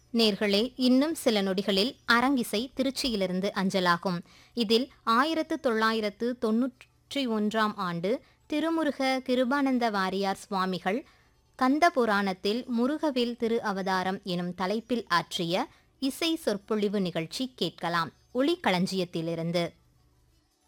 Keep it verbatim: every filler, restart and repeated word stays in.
நேர்களே, இன்னும் சில நொடிகளில் அரங்கிசை திருச்சியிலிருந்து அஞ்சலாகும். இதில் ஆயிரத்து தொள்ளாயிரத்து தொன்னூற்றி ஒன்றாம் ஆண்டு திருமுருக கிருபானந்த வாரியார் சுவாமிகள் கந்த புராணத்தில் முருகவேல் திரு அவதாரம் எனும் தலைப்பில் ஆற்றிய இசை சொற்பொழிவு நிகழ்ச்சி கேட்கலாம். ஒளிக்களஞ்சியத்திலிருந்து